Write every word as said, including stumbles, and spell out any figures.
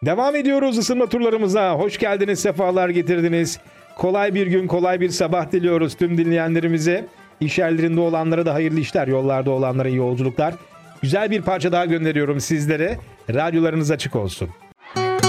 Devam ediyoruz ısınma turlarımıza. Hoş geldiniz, sefalar getirdiniz. Kolay bir gün, kolay bir sabah diliyoruz tüm dinleyenlerimize. İş yerlerinde olanlara da hayırlı işler, yollarda olanlara iyi yolculuklar. Güzel bir parça daha gönderiyorum sizlere. Radyolarınız açık olsun.